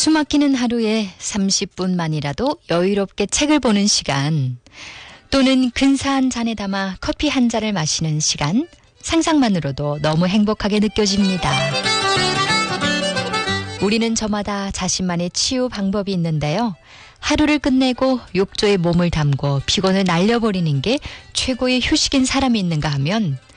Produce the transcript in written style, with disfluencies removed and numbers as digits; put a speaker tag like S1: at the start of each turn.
S1: 숨막히는 하루에 30분만이라도 여유롭게 책을 보는 시간, 또는 근사한 잔에 담아 커피 한 잔을 마시는 시간, 상상만으로도 너무 행복하게 느껴집니다. 우리는 저마다 자신만의 치유 방법이 있는데요. 하루를 끝내고 욕조에 몸을 담고 피곤을 날려버리는 게 최고의 휴식인 사람이 있는가 하면